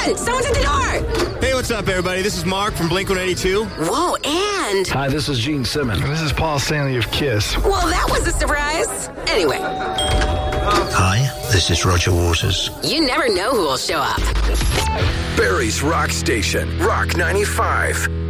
on! Someone's at the door! Hey, what's up, everybody? This is Mark from Blink-182. Whoa, and... Hi, this is Gene Simmons. And this is Paul Stanley of KISS. Well, that was a surprise. Anyway. Hi, this is Roger Waters. You never know who will show up. Barry's Rock Station, Rock 95.